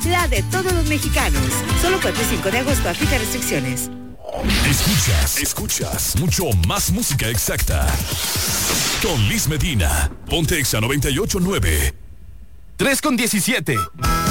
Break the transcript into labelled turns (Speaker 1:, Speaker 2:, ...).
Speaker 1: la de todos los mexicanos. Solo 4 y 5 de agosto, aplica restricciones.
Speaker 2: Escuchas mucho más música exacta. Con Liz Medina, Ponte Exa 98.9.
Speaker 3: 3:17.